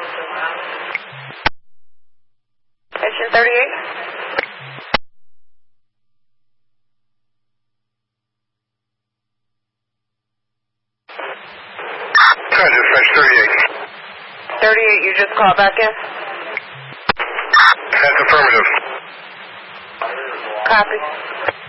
Station 38. Roger, French 38. 38, you just called back in? That's affirmative. Copy.